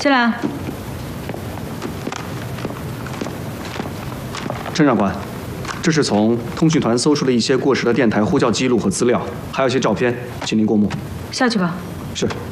进来。 陈长官，这是从通讯团搜出的一些过时的电台呼叫记录和资料，还有一些照片，请您过目。 下去吧。 是。